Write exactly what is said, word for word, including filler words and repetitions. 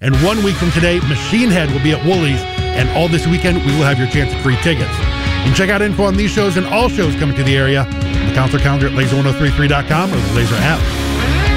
And one week from today, Machine Head will be at Woolies. And all this weekend, we will have your chance at free tickets. You can check out info on these shows and all shows coming to the area on the concert calendar at laser ten thirty-three dot com or the Laser app.